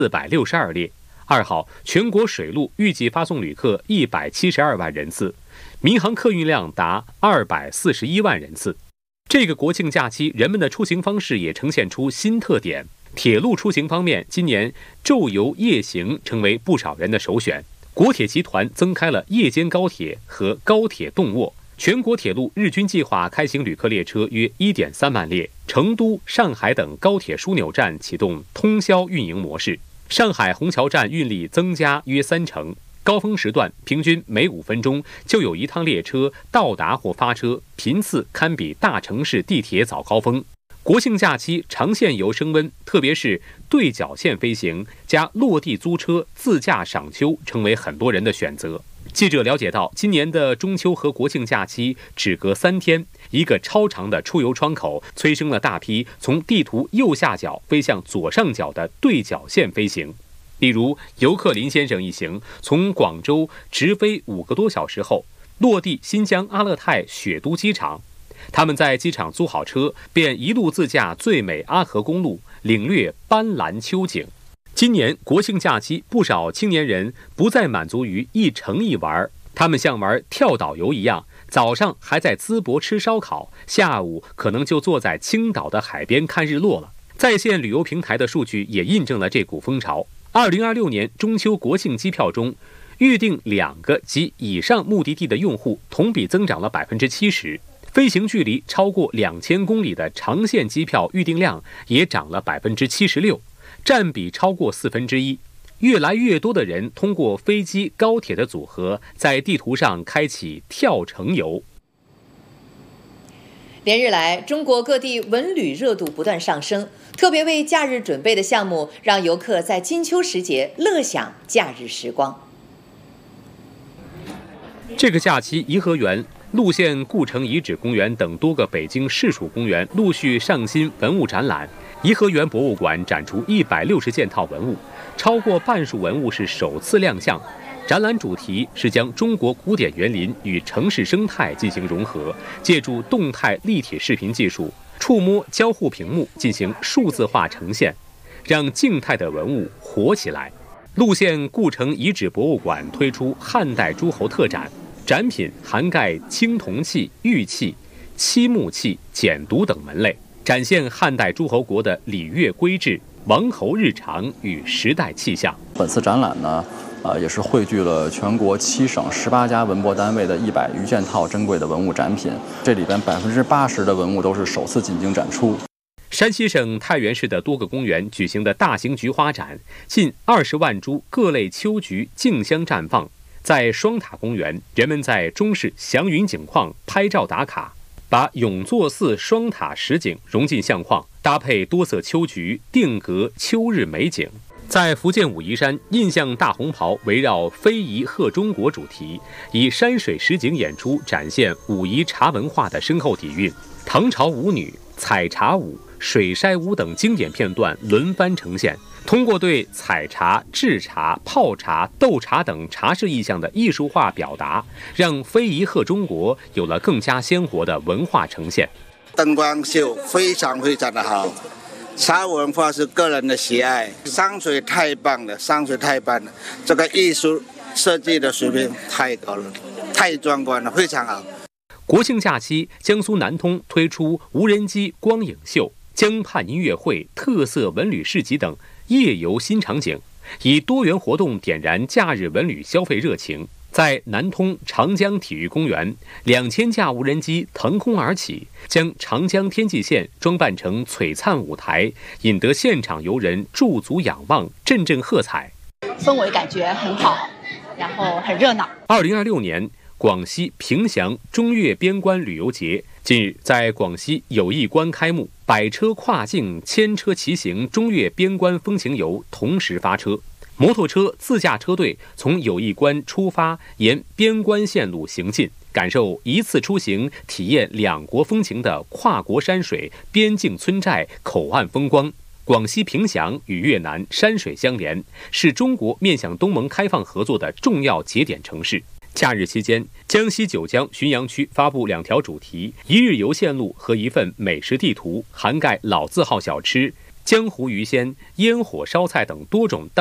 462列。2号，全国水路预计发送旅客172万人次，民航客运量达241万人次。这个国庆假期，人们的出行方式也呈现出新特点。铁路出行方面，今年昼游夜行成为不少人的首选。国铁集团增开了夜间高铁和高铁动卧，全国铁路日均计划开行旅客列车约1.3万列。成都、上海等高铁枢纽站启动通宵运营模式，上海虹桥站运力增加约30%。高峰时段平均每5分钟就有一趟列车到达或发车，频次堪比大城市地铁早高峰。国庆假期长线游升温，特别是对角线飞行加落地租车、自驾赏秋成为很多人的选择。记者了解到，今年的中秋和国庆假期只隔3天，一个超长的出游窗口催生了大批从地图右下角飞向左上角的对角线飞行。例如，游客林先生一行从广州直飞5个多小时后，落地新疆阿勒泰雪都机场。他们在机场租好车，便一路自驾最美阿河公路，领略斑斓秋景。今年国庆假期，不少青年人不再满足于一城一玩，他们像玩跳岛游一样，早上还在淄博吃烧烤，下午可能就坐在青岛的海边看日落了。在线旅游平台的数据也印证了这股风潮。2026年中秋国庆机票中，预订2个及以上目的地的用户同比增长了70%，飞行距离超过2000公里的长线机票预订量也涨了76%，占比超过1/4。越来越多的人通过飞机、高铁的组合，在地图上开启跳城游。 连日来，中国各地文旅热度不断上升，特别为假日准备的项目，让游客在金秋时节乐享假日时光。 这个假期，颐和园、陆县故城遗址公园等多个北京市属公园陆续上新文物展览。颐和园博物馆展出160件套文物，超过半数文物是首次亮相。展览主题是将中国古典园林与城市生态进行融合，借助动态立体视频技术，触摸交互屏幕进行数字化呈现，让静态的文物活起来。陆县故城遗址博物馆推出汉代诸侯特展，展品涵盖青铜器、玉器、漆木器、简牍等门类，展现汉代诸侯国的礼乐规制、王侯日常与时代气象。 本次展览呢，也是汇聚了全国7省18家文博单位的100余件套珍贵的文物展品，这里边80%的文物都是首次进京展出。 山西省太原市的多个公园举行的大型菊花展，近20万株各类秋菊竞相绽放。在双塔公园，人们在中式祥云景框拍照打卡，把永作寺双塔实景融进相框，搭配多色秋菊，定格秋日美景。在福建武夷山，印象大红袍围绕非遗贺中国主题，以山水实景演出展现武夷茶文化的深厚底蕴。唐朝舞女、采茶舞、水筛舞等经典片段轮番呈现，通过对采茶、制茶、泡茶、斗茶等茶事意象的艺术化表达，让非遗贺中国有了更加鲜活的文化呈现。 灯光秀非常的好，茶文化是个人的喜爱，山水太棒了，这个艺术设计的水平太高了，太壮观了，非常好。 国庆假期，江苏南通推出无人机光影秀、江畔音乐会、特色文旅市集等夜游新场景，以多元活动点燃假日文旅消费热情。在南通长江体育公园，2000架无人机腾空而起，将长江天际线装扮成璀璨舞台，引得现场游人驻足仰望，阵阵喝彩。 氛围感觉很好，然后很热闹。 2026年广西平祥中越边关旅游节近日在广西友谊关开幕，100车跨境千车骑行中越边关风情游同时发车。摩托车、自驾车队从友谊关出发，沿边关线路行进，感受一次出行体验两国风情的跨国山水、边境村寨、口岸风光。广西平祥与越南山水相连，是中国面向东盟开放合作的重要节点城市。假日期间，江西九江浔阳区发布2条主题、1日游线路和一份美食地图，涵盖老字号小吃、 江湖鱼鲜、烟火烧菜等多种